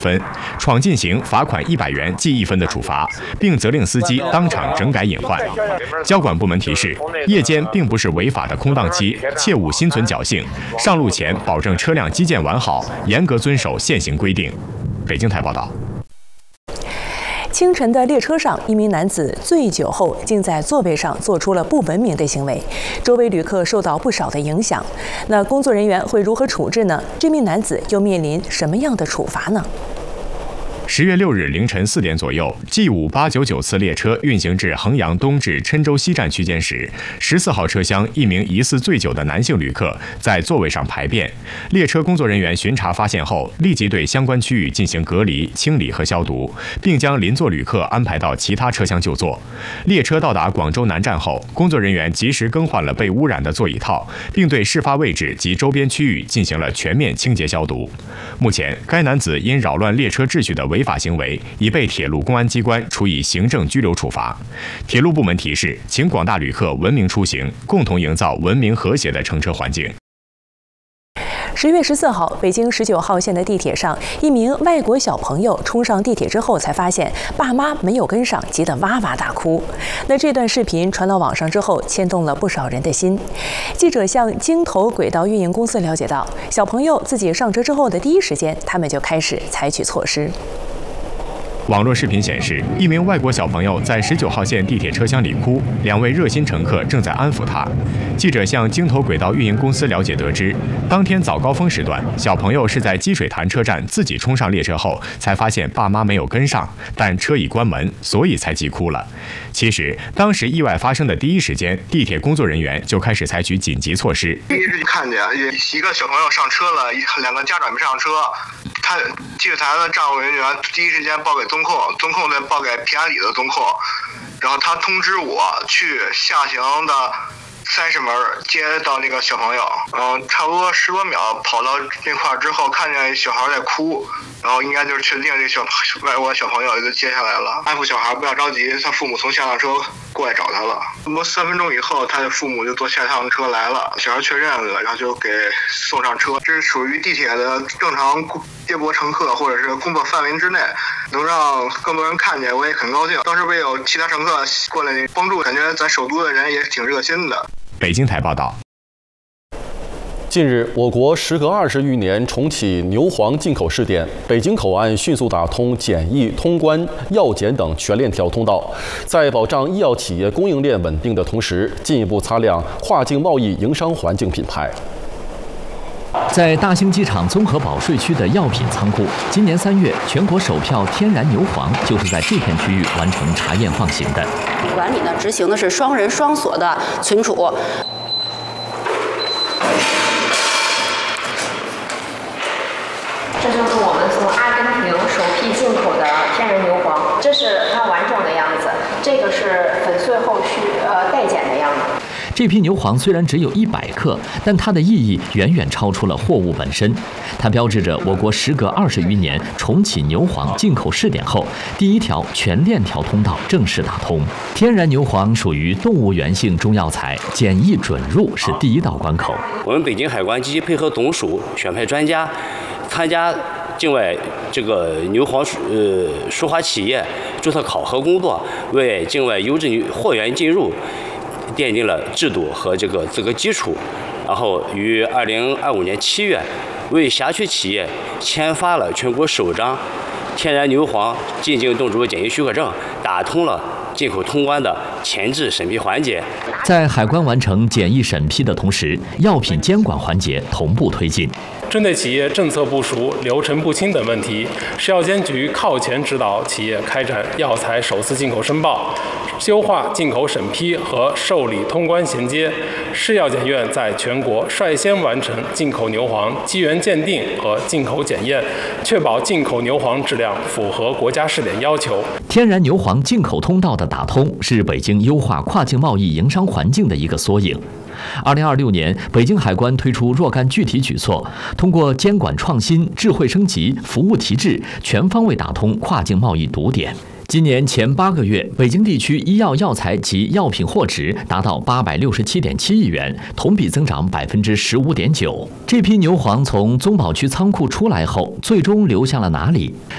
分，闯进行罚款100元记1分的处罚，并责令司机当场整改隐患。交管部门提示，夜间并不是违法的空档期，切勿心存侥幸，上路前保证车辆基建完好，严格遵守现行规定。北京台报道。 清晨的列车上，一名男子醉酒后竟在座位上做出了不文明的行为，周围旅客受到不少的影响。那工作人员会如何处置呢？这名男子又面临什么样的处罚呢 ？10月6日凌晨4点左右，G5899次列车运行至衡阳东至郴州西站区间时，14号车厢一名疑似醉酒的男性旅客在座位上排便。列车工作人员巡查发现后，立即对相关区域进行隔离、清理和消毒，并将邻座旅客安排到其他车厢就座。列车到达广州南站后，工作人员及时更换了被污染的座椅套，并对事发位置及周边区域进行了全面清洁消毒。目前，该男子因扰乱列车秩序的违法行为已被铁路公安机关处以行政拘留处罚。铁路部门提示，请广大旅客文明出行，共同营造文明和谐的乘车环境。 10月14号，北京19号线的地铁上，一名外国小朋友冲上地铁之后，才发现爸妈没有跟上，急得哇哇大哭。那这段视频传到网上之后，牵动了不少人的心。记者向京投轨道运营公司了解到，小朋友自己上车之后的第一时间，他们就开始采取措施。 网络视频显示，一名外国小朋友在19号线地铁车厢里哭，2位热心乘客正在安抚他。记者向京投轨道运营公司了解得知，当天早高峰时段，小朋友是在积水潭车站自己冲上列车后，才发现爸妈没有跟上，但车已关门，所以才急哭了。其实，当时意外发生的第一时间，地铁工作人员就开始采取紧急措施。 第一时间看见一个小朋友上车了，2个家长没上车，积水潭的站务人员第一时间报给综控再报给平安里的综控，然后他通知我去下行的30门接到那个小朋友，差不多10多秒跑到那块之后，看见小孩在哭，然后应该就是确定这外国小朋友就接下来了，安抚小孩不要着急，他父母从下趟车过来找他了。3分钟以后，他的父母就坐下趟车来了，小孩确认了，然后就给送上车。这是属于地铁的正常接驳乘客或者是工作范围之内，能让更多人看见，我也很高兴。当时不也有其他乘客过来帮助，感觉咱首都的人也挺热心的。 北京台报道。 近日，我国时隔20余年重启牛黄进口试点，北京口岸迅速打通检疫、通关、药检等全链条通道，在保障医药企业供应链稳定的同时，进一步擦亮跨境贸易营商环境品牌。 在大兴机场综合保税区的药品仓库，今年3月，全国首票天然牛黄就是在这片区域完成查验放行的。 管理呢执行的是双人双锁的存储。 这就是我们从阿根廷首批进口的天然牛黄，这是它完整的样子，这个是粉碎后待检的样子。 这批牛黄虽然只有100克，但它的意义远远超出了货物本身。它标志着我国时隔20余年重启牛黄进口试点后，第一条全链条通道正式打通。天然牛黄属于动物源性中药材，检疫准入是第一道关口。 我们北京海关积极配合总署选派专家，参加境外这个牛黄输华企业注册考核工作，为境外优质货源进入奠定了制度和这个资格基础。然后于2025年7月，为辖区企业签发了全国首张天然牛黄进境动植物检疫许可证，打通了进口通关的前置审批环节。 在海关完成检疫审批的同时，药品监管环节同步推进。 针对企业政策不熟、流程不清等问题，食药监局靠前指导企业开展药材首次进口申报，优化进口审批和受理通关衔接。市药监院在全国率先完成进口牛黄基源鉴定和进口检验，确保进口牛黄质量符合国家试点要求。 天然牛黄进口通道的打通，是北京优化跨境贸易营商环境的一个缩影。2026年，北京海关推出若干具体举措，通过监管创新、智慧升级、服务提质，全方位打通跨境贸易堵点。今年前8个月，北京地区医药药材及药品货值达到867.7亿元，同比增长15.9%。这批牛黄从宗保区仓库出来后，最终流向了哪里？